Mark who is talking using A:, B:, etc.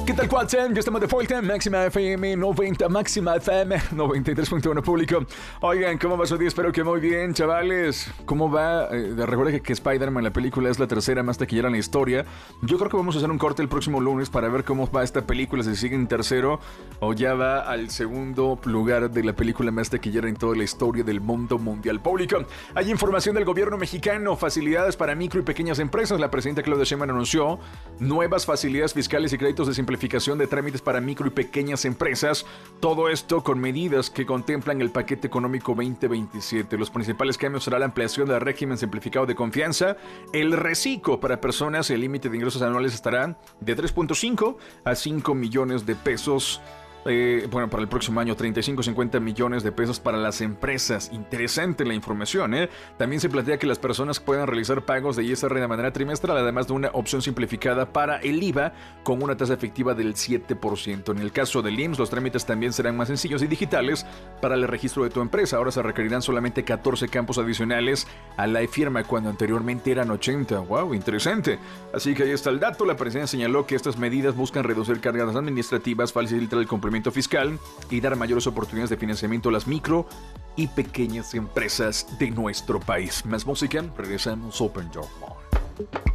A: ¿Qué tal, Cuatzen? Ya estamos de vuelta en Máxima FM 90, Máxima FM 93.1 público. Oigan, ¿cómo va su día? Espero que muy bien, chavales. ¿Cómo va? Recuerda que Spider-Man, la película, es la tercera más taquillera en la historia. Yo creo que vamos a hacer un corte el próximo lunes para ver cómo va esta película, si sigue en tercero o ya va al segundo lugar de la película más taquillera en toda la historia del mundo mundial público. Hay información del gobierno mexicano, facilidades para micro y pequeñas empresas. La presidenta Claudia Sheinbaum anunció nuevas facilidades fiscales y créditos de simplificación de trámites para micro y pequeñas empresas. Todo esto con medidas que contemplan el paquete económico 2027. Los principales cambios serán la ampliación del régimen simplificado de confianza, el reciclo para personas. El límite de ingresos anuales estará de 3.5 a 5 millones de pesos. Para el próximo año 35-50 millones de pesos para las empresas. Interesante la información, ¿eh? También se plantea que las personas puedan realizar pagos de ISR de manera trimestral, además de una opción simplificada para el IVA con una tasa efectiva del 7%. En el caso del IMSS, los trámites también serán más sencillos y digitales para el registro de tu empresa. Ahora se requerirán solamente 14 campos adicionales a la firma, cuando anteriormente eran 80. ¡Wow! Interesante. Así que ahí está el dato. La presidencia señaló que estas medidas buscan reducir cargas administrativas, facilitar el cumplimiento fiscal y dar mayores oportunidades de financiamiento a las micro y pequeñas empresas de nuestro país. Más música, regresamos. Open Your Mind.